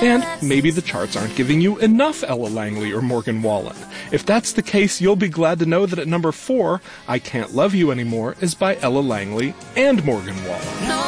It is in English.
And maybe the charts aren't giving you enough Ella Langley or Morgan Wallen. If that's the case, you'll be glad to know that at number 4, I Can't Love You Anymore is by Ella Langley and Morgan Wallen.